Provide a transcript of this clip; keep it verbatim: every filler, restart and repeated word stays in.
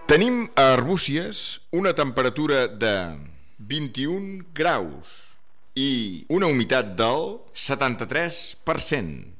Tenim a Arbúcies una temperatura de vint-i-un graus i una humitat del setanta-tres per cent.